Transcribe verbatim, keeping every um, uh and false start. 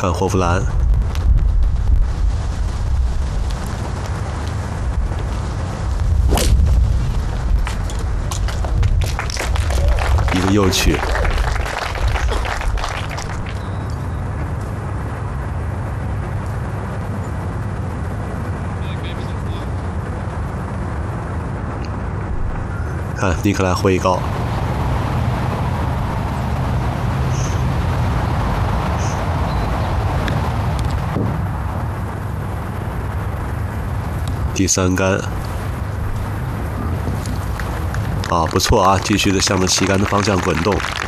看霍夫兰，一个右曲。看尼克莱挥高。 第三杆，啊，不错啊，继续的向着旗杆的方向滚动。